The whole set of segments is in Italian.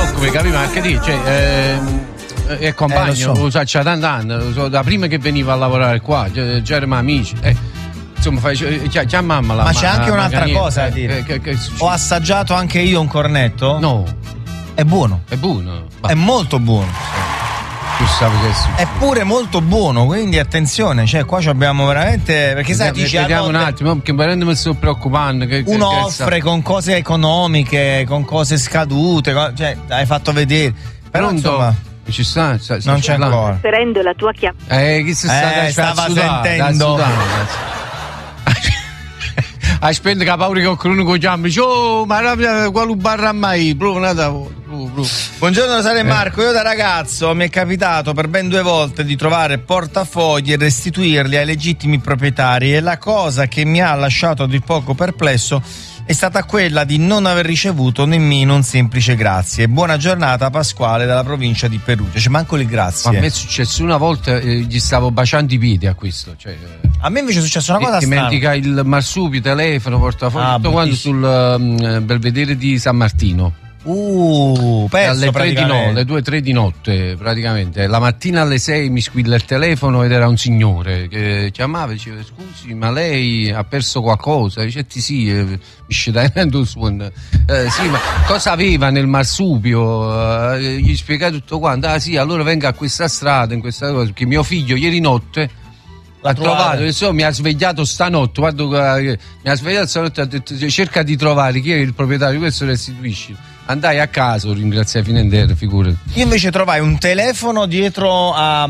preoccupi, capito? Anche lì, cioè, è compagno, lo so da prima che veniva a lavorare qua, già eravamo amici. Insomma, chiamamma la. Ma c'è anche un'altra cosa a dire. Ho assaggiato anche io un cornetto. No. È buono. È buono. È molto buono. Tu sapi che è pure molto buono, quindi attenzione, cioè qua abbiamo veramente, perché sai, dici vediamo un attimo, che veramente mi sto preoccupando uno offre con cose economiche, con cose scadute, cioè hai fatto vedere, però insomma ci sta non c'è ancora. Trasferendo la tua chiamata. Chi si stava sentendo. Hai spento che ha paura che qualcuno chiama, ma quale barra mai? Buongiorno Rosario e Marco, io da ragazzo mi è capitato per ben 2 volte di trovare portafogli e restituirli ai legittimi proprietari, e la cosa che mi ha lasciato a dir poco perplesso è stata quella di non aver ricevuto nemmeno un semplice grazie. Buona giornata, Pasquale dalla provincia di Perugia. C'è manco il grazie. Ma a me è successo una volta, gli stavo baciando i piedi a questo, cioè, a me invece è successa una cosa strana. Dimentica il marsupio, telefono, portafoglio, tutto quanto sul Belvedere di San Martino. Perso alle 2-3 di notte praticamente. La mattina alle 6 mi squilla il telefono ed era un signore che chiamava e diceva: scusi, ma lei ha perso qualcosa? Dice: sì, sì, ma cosa aveva nel marsupio? Gli spiega tutto quanto. Sì, allora venga a questa strada, in questa cosa, perché mio figlio ieri notte l'ha trovato, mi ha svegliato stanotte, mi ha svegliato stanotte, ha detto: cerca di trovare chi è il proprietario di questo, restituisci. Andai a casa, ringraziai Finendere, figurati. Io invece trovai un telefono dietro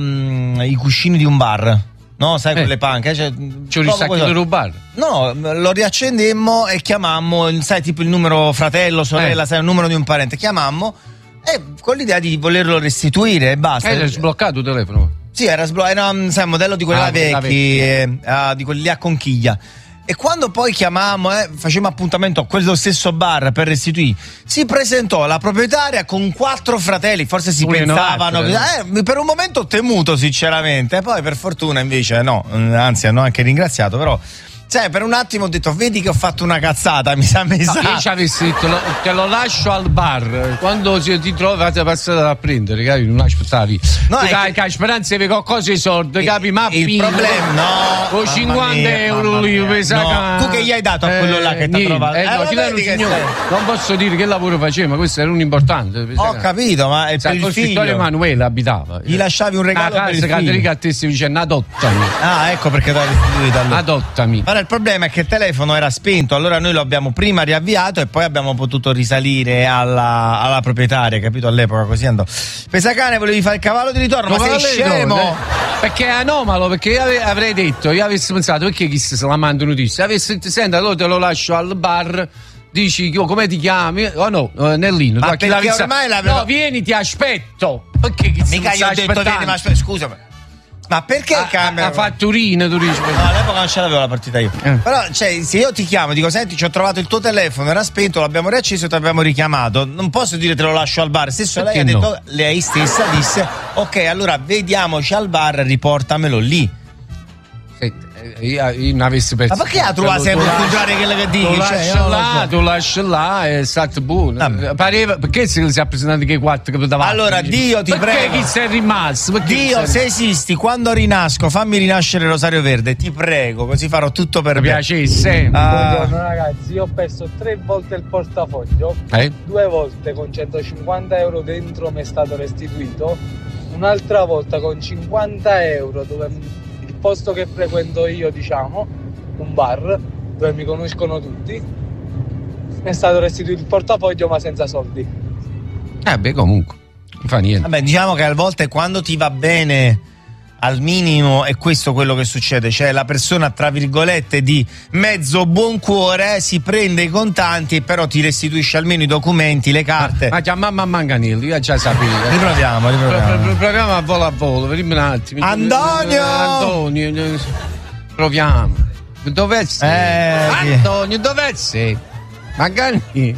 ai cuscini di un bar. No, sai, quelle panche. C'ho risacchito del bar? No, lo riaccendemmo e chiamammo, sai, tipo il numero fratello, sorella, sai, il numero di un parente. Chiamammo con l'idea di volerlo restituire e basta. Era sbloccato il telefono? Sì, era un modello di quelli vecchi, di quelli lì a conchiglia. E quando poi chiamammo, facemmo appuntamento a quello stesso bar per restituire, si presentò la proprietaria con 4 fratelli, forse si pensavano, per un momento ho temuto sinceramente, poi per fortuna invece no, anzi hanno anche ringraziato, però cioè per un attimo ho detto: vedi che ho fatto una cazzata, mi sa. Io ci avessi detto: te lo lascio al bar, quando ti trovi fate passare a prendere, capi? Non aspettavi. No, che speranza di qualcosa di soldi, capi? Ma il problema no, con 50 euro lì pesa. Tu che gli hai dato a quello là che ti ha trovato? Non posso dire che lavoro faceva, ma questo era un importante. Ho capito, ma è per il figlio. Emanuele abitava. Gli lasciavi un regalo per il figlio. Caterica a te si dice: adottami. Ecco perché l'hai restituito a lui. Adottami. Il problema è che il telefono era spento, allora noi lo abbiamo prima riavviato e poi abbiamo potuto risalire alla proprietaria, capito? All'epoca così andò. Pesacane, volevi fare il cavallo di ritorno, ma sei scemo? Perché è anomalo, perché io avrei detto, io avessi pensato: perché chi se la manda notizia? Avessi detto: senta, allora te lo lascio al bar, dici come ti chiami? No, Nellino. Ma perché ormai l'avevo... No, vieni, ti aspetto. Perché chi mica io ho detto vieni, ma aspetta, scusami. Ma perché cambia? La fatturina, tu dici? No, all'epoca non ce l'avevo la partita io. Però, cioè, se io ti chiamo, dico: senti, ci ho trovato il tuo telefono, era spento, l'abbiamo riacceso e ti abbiamo richiamato. Non posso dire te lo lascio al bar. Stesso lei ha detto, lei stessa disse: ok, allora vediamoci al bar, riportamelo lì. Io non avessi pensato. Ma perché la trova sempre il contrario che dici? Tu lasci là, è stato buono. Pareva, perché si è presentato che 4 che davanti? Allora, Dio ti prego. Perché chi sei rimasto? Dio, se esisti, quando rinasco, fammi rinascere Rosario Verde, ti prego, così farò tutto per me. Mi piacesse. Buongiorno ragazzi, io ho perso 3 volte il portafoglio, 2 volte con 150 euro dentro mi è stato restituito, un'altra volta con 50 euro dove posto che frequento io, diciamo, un bar dove mi conoscono tutti, mi è stato restituito il portafoglio ma senza soldi. Comunque non fa niente. Vabbè, diciamo che a volte quando ti va bene al minimo è questo quello che succede, cioè la persona tra virgolette di mezzo buon cuore si prende i contanti però ti restituisce almeno i documenti, le carte. Ma chiamamma a Manganello, io già sapevo. Riproviamo. Proviamo a volo, vediamo un attimo. Antonio, proviamo. Dove sei? Antonio, dove sei? Manganello.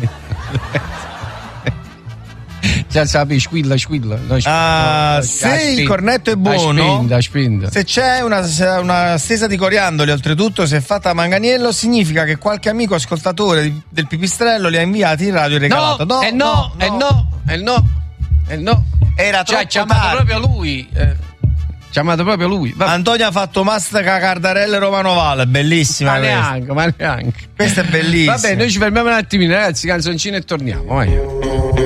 Già sapi, squilla. Se il cornetto è buono, spinda. Se c'è una stesa di coriandoli, oltretutto se è fatta a Manganiello, significa che qualche amico ascoltatore del Pipistrello li ha inviati in radio e regalato. No. Era troppo chiamato proprio lui. Chiamato proprio lui. Antonio ha fatto Mastica Cardarelle Romano Valle, bellissima. Ma neanche. Questa è bellissima. Vabbè, noi ci fermiamo un attimino, ragazzi, canzoncina e torniamo. Vai.